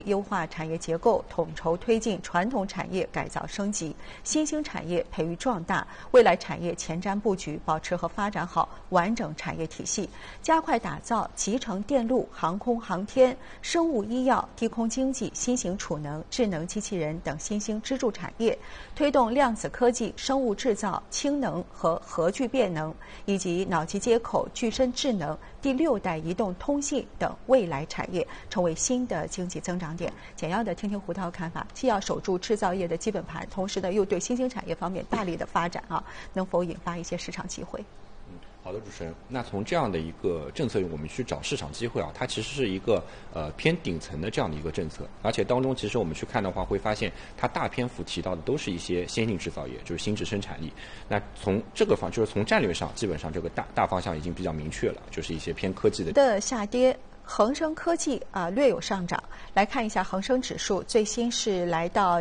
优化产业结构，统筹推进传统产业改造升级，新兴产业培育壮大，未来产业前瞻布局，保持和发展好完整产业体系，加快打造集成电路、航空航天、生物医药、低空经济、新型储能、智能机器人等新兴支柱产业，推动量子科技、生物制造、氢能和核聚变能以及脑机接口、具身智能、第6代移动通信等未来产业，成为新的经济增长点。简要的听听胡涛看法，既要守住制造业的基本盘，同时呢又对新兴产业方面大力的发展能否引发一些市场机会？ 好的，主持人。那从这样的一个政策，我们去找市场机会它其实是一个偏顶层的这样的一个政策，而且当中其实我们去看的话，会发现它大篇幅提到的都是一些先进制造业，就是新质生产力。那从这个就是从战略上，基本上这个大方向已经比较明确了，就是一些偏科技的下跌。恒生科技略有上涨，来看一下恒生指数，最新是来到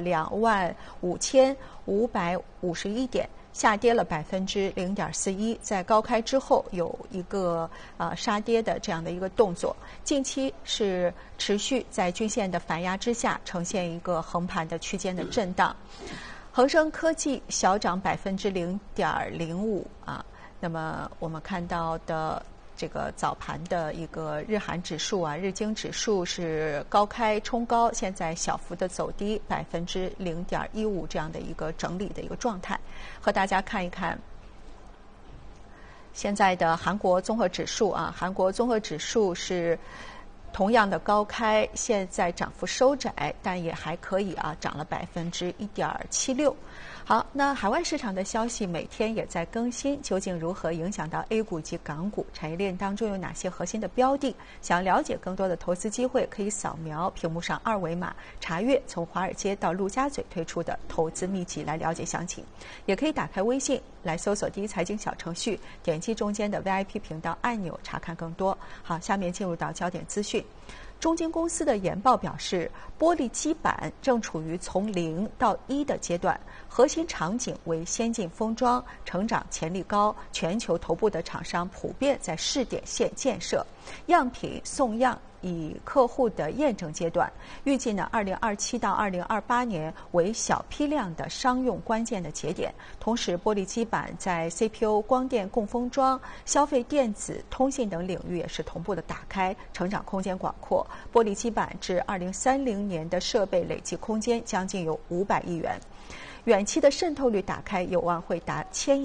25551点，下跌了0.41%，在高开之后有一个杀跌的这样的一个动作，近期是持续在均线的反压之下，呈现一个横盘的区间的震荡。恒生科技小涨0.05%那么我们看到的这个早盘的一个日韩指数日经指数是高开冲高，现在小幅的走低0.15%这样的一个整理的一个状态。和大家看一看现在的韩国综合指数韩国综合指数是同样的高开，现在涨幅收窄，但也还可以涨了1.76%。好，那海外市场的消息每天也在更新，究竟如何影响到 A 股及港股？产业链当中有哪些核心的标的？想了解更多的投资机会，可以扫描屏幕上2维码，查阅从华尔街到陆家嘴推出的投资秘籍来了解详情。也可以打开微信来搜索第一财经小程序，点击中间的 VIP 频道按钮查看更多。好，下面进入到焦点资讯。中金公司的研报表示，玻璃基板正处于从0到1的阶段，核心场景为先进封装，成长潜力高，全球头部的厂商普遍在试点线建设，样品送样以客户的验证阶段，预计呢2027到2028年为小批量的商用关键的节点。同时，玻璃基板在 CPU、光电供封装、消费电子、通信等领域也是同步的打开，成长空间广阔。玻璃基板至2030年的设备累计空间将近有500亿元，远期的渗透率打开有望会达1000亿。